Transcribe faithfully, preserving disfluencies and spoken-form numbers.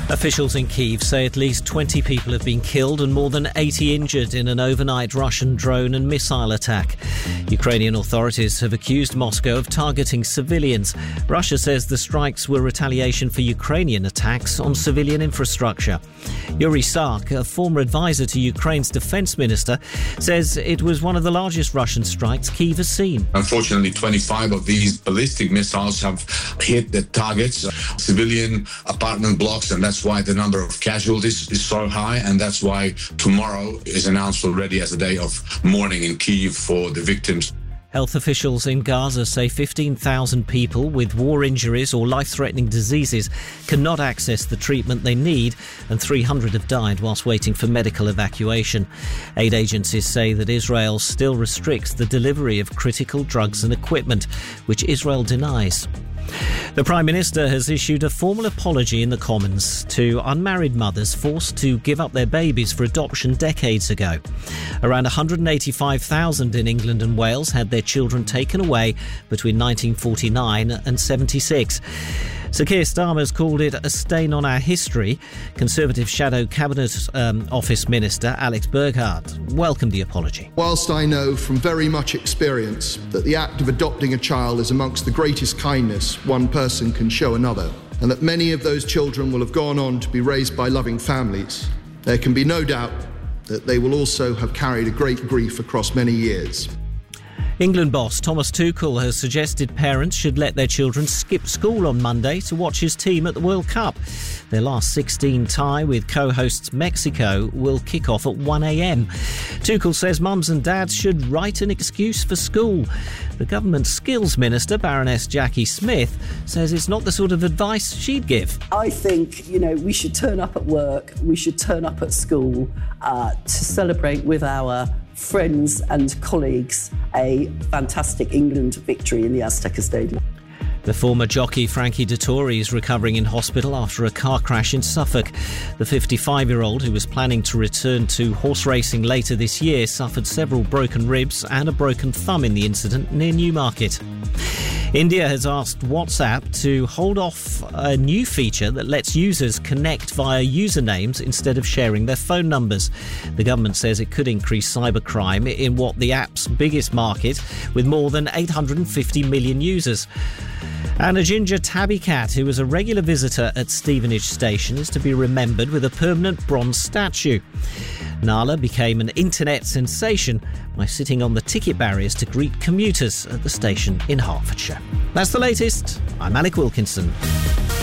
Officials in Kyiv say at least twenty people have been killed and more than eighty injured in an overnight Russian drone and missile attack. Ukrainian authorities have accused Moscow of targeting civilians. Russia says the strikes were retaliation for Ukrainian attacks on civilian infrastructure. Yuri Sark, a former advisor to Ukraine's defence minister, says it was one of the largest Russian strikes Kyiv has seen. Unfortunately, twenty-five of these ballistic missiles have hit the targets, civilian apartment blocks, and that's why the number of casualties is so high, and that's why tomorrow is announced already as a day of mourning in Kyiv for the victims. Health officials in Gaza say fifteen thousand people with war injuries or life-threatening diseases cannot access the treatment they need, and three hundred have died whilst waiting for medical evacuation. Aid agencies say that Israel still restricts the delivery of critical drugs and equipment, which Israel denies. The Prime Minister has issued a formal apology in the Commons to unmarried mothers forced to give up their babies for adoption decades ago. Around one hundred eighty-five thousand in England and Wales had their children taken away between nineteen forty-nine and seventy-six. Sir Keir Starmer's called it a stain on our history. Conservative Shadow Cabinet um, Office Minister Alex Burghardt welcomed the apology. Whilst I know from very much experience that the act of adopting a child is amongst the greatest kindness one person can show another, and that many of those children will have gone on to be raised by loving families, there can be no doubt that they will also have carried a great grief across many years. England boss Thomas Tuchel has suggested parents should let their children skip school on Monday to watch his team at the World Cup. Their last sixteen tie with co-hosts Mexico will kick off at one a.m. Tuchel says mums and dads should write an excuse for school. The government skills minister, Baroness Jackie Smith, says it's not the sort of advice she'd give. I think, you know, we should turn up at work, we should turn up at school uh, to celebrate with our friends and colleagues a fantastic England victory in the Azteca Stadium. The former jockey Frankie Dettori is recovering in hospital after a car crash in Suffolk. The fifty-five-year-old, who was planning to return to horse racing later this year, suffered several broken ribs and a broken thumb in the incident near Newmarket. India has asked WhatsApp to hold off a new feature that lets users connect via usernames instead of sharing their phone numbers. The government says it could increase cybercrime in what the app's biggest market, with more than eight hundred fifty million users. And a ginger tabby cat who was a regular visitor at Stevenage Station is to be remembered with a permanent bronze statue. Nala became an internet sensation by sitting on the ticket barriers to greet commuters at the station in Hertfordshire. That's the latest. I'm Alec Wilkinson.